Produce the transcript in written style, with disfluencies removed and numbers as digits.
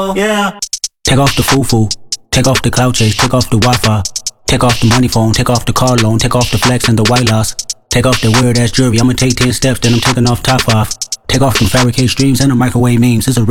Yeah. Take off the foo-foo, take off the cloud chase, take off the Wi-Fi, take off the money phone, take off the car loan, take off the flex and the white loss, take off that weird ass jewelry. I'ma take 10 steps, then I'm taking off top off. Take off them fabricate streams and the microwave memes. It's a